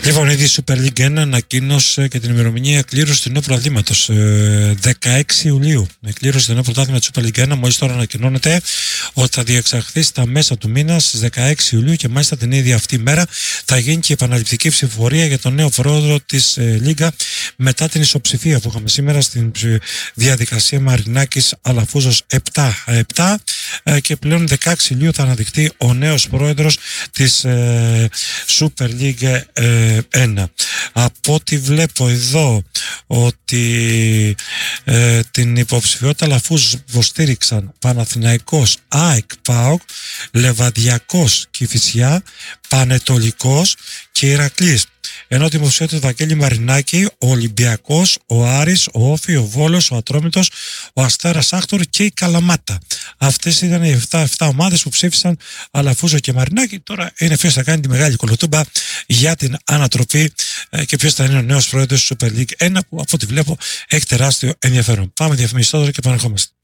Λοιπόν, ήδη η Super League 1 ανακοίνωσε και την ημερομηνία κλήρωση του νέου πρωταθλήματος. 16 Ιουλίου. Η κλήρωση του νέου πρωταθλήματος Super League 1 μόλις τώρα ανακοινώνεται ότι θα διεξαχθεί στα μέσα του μήνα στις 16 Ιουλίου και μάλιστα την ίδια αυτή μέρα θα γίνει και η επαναληπτική ψηφοφορία για τον νέο πρόεδρο της Λίγκα μετά την ισοψηφία που είχαμε σήμερα στην διαδικασία Μαρινάκης Αλαφούζος 7-7 και πλέον 16 Ιουλίου θα αναδειχθεί ο νέος πρόεδρος της Super League 1. Από ό,τι βλέπω εδώ ότι την υποψηφιότητα Αλαφούζος υποστήριξαν Παναθηναϊκός, ΑΕΚ, ΠΑΟΚ, Λεβαδιακός, Κηφισιά, Πανετολικός και Ηρακλής. Ενώ την υποψηφιότητα του Βαγγέλη Μαρινάκη, ο Ολυμπιακός, ο Άρης, ο Όφη, ο Βόλος, ο Ατρόμητος, ο Αστέρας Άκτορ και η Καλαμάτα. Αυτές ήταν οι 7 ομάδες που ψήφισαν Αλαφούζο και Μαρινάκη. Τώρα είναι ποιος θα κάνει τη μεγάλη κολοτούμπα για την ανατροπή και ποιος θα είναι ο νέος πρόεδρος της Super League 1 που από ό,τι βλέπω έχει τεράστιο ενδιαφέρον. Πάμε διαφημιστή τώρα και επανερχόμαστε.